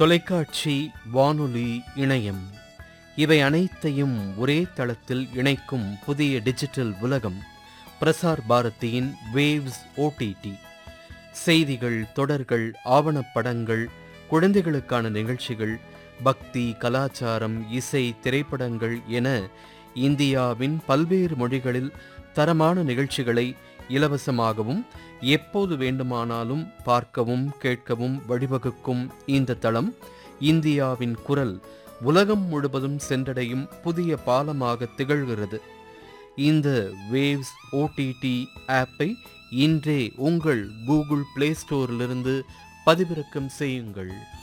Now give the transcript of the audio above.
தொலைக்காட்சி, வானொலி, இணையம் இவை அனைத்தையும் ஒரே தளத்தில் இணைக்கும் புதிய டிஜிட்டல் உலகம் பிரசார் பாரதியின் வேவ்ஸ் ஓடிடி. செய்திகள், தொடர்கள், ஆவணப்படங்கள், குழந்தைகளுக்கான நிகழ்ச்சிகள், பக்தி, கலாச்சாரம், இசை, திரைப்படங்கள் என இந்தியாவின் பல்வேறு மொழிகளில் தரமான நிகழ்ச்சிகளை இலவசமாகவும் எப்போது வேண்டுமானாலும் பார்க்கவும் கேட்கவும் வழிவகுக்கும் இந்த தளம் இந்தியாவின் குரல் உலகம் முழுவதும் சென்றடையும் புதிய பாலமாக திகழ்கிறது. இந்த வேவ்ஸ் ஓடிடி ஆப்பை இன்றே உங்கள் கூகுள் பிளே ஸ்டோரிலிருந்து பதிவிறக்கம் செய்யுங்கள்.